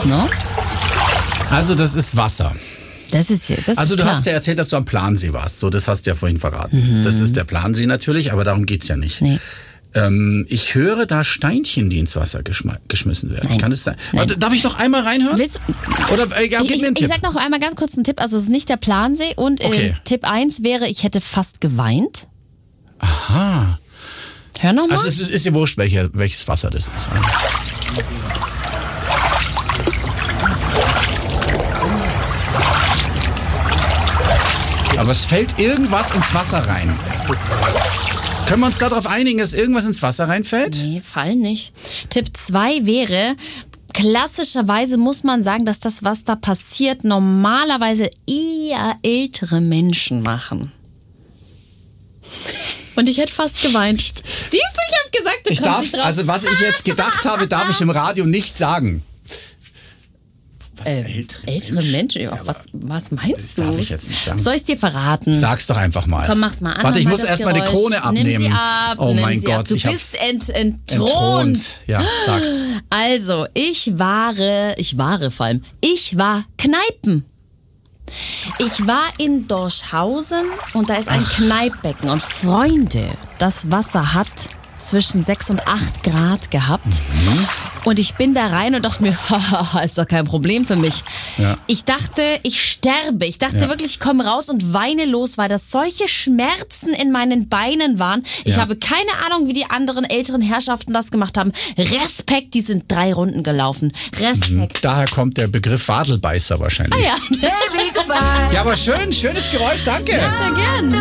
No? Also das ist Wasser. Das ist Du klar. hast ja erzählt, dass du am Plansee warst. So, das hast du ja vorhin verraten. Das ist der Plansee natürlich, aber darum geht's ja nicht. Nee. Ich höre da Steinchen, die ins Wasser geschmissen werden. Nein. Kann es sein? Nein. Warte, darf ich noch einmal reinhören? Willst du, Oder gib mir einen ich Tipp. sag noch einmal ganz kurz einen Tipp. Also es ist nicht der Plansee. Und Okay. Tipp 1 wäre, ich hätte fast geweint. Aha. Hör noch mal. Also es ist dir wurscht, welches Wasser das ist. Aber es fällt irgendwas ins Wasser rein. Können wir uns darauf einigen, dass irgendwas ins Wasser reinfällt? Nee, Fall nicht. Tipp 2 wäre, klassischerweise muss man sagen, dass das, was da passiert, normalerweise eher ältere Menschen machen. Und ich hätte fast geweint. Siehst du, ich habe gesagt, du kommst nicht drauf. Also was ich jetzt gedacht habe, darf ich im Radio nicht sagen. Ältere Menschen? Ja, was meinst du? Darf ich jetzt nicht sagen. Soll ich es dir verraten? Sag's doch einfach mal. Komm, mach's mal an. Warte, ich mach muss das erstmal die Geräusch. Krone abnehmen. Nimm sie ab. Oh nimm mein sie Gott, Ab. Du ich hab bist entthront. Ja, sag's. Also, ich war Kneipen. Ich war in Dorschhausen und da ist ein Kneippbecken. Und Freunde, das Wasser hat zwischen 6 und 8 Grad gehabt. Und ich bin da rein und dachte mir, haha, ist doch kein Problem für mich. Ja. Ich dachte, ich sterbe. Ich dachte wirklich, ich komme raus und weine los, weil das solche Schmerzen in meinen Beinen waren. Ich habe keine Ahnung, wie die anderen älteren Herrschaften das gemacht haben. Respekt, die sind 3 Runden gelaufen. Respekt. Daher kommt der Begriff Wadelbeißer wahrscheinlich. Ja. Ja, aber schönes Geräusch, danke. Sehr gern.